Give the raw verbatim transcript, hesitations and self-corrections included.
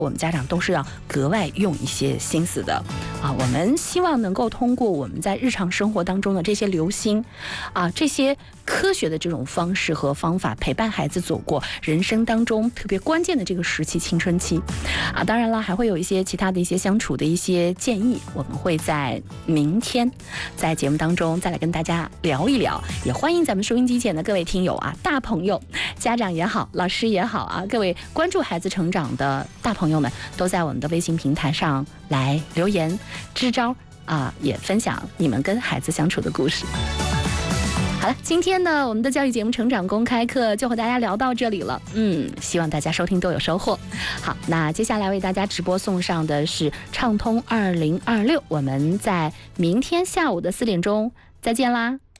我们家长都是要格外用一些心思的啊！我们希望能够通过我们在日常生活当中的这些留心啊，这些科学的这种方式和方法，陪伴孩子走过人生当中特别关键的这个时期——青春期啊。当然了，还会有一些其他的一些相处的一些建议，我们会在明天在节目当中再来跟大家聊一聊。也欢迎咱们收音机前的各位听友啊，大朋友、家长也好，老师也好啊，各位关注孩子成长的大朋友们，都在我们的微信平台上来留言支招啊，也分享你们跟孩子相处的故事。好了，今天呢，我们的教育节目《成长公开课》就和大家聊到这里了。嗯，希望大家收听都有收获。好，那接下来为大家直播送上的是畅通二零二六，我们在明天下午的四点钟再见啦。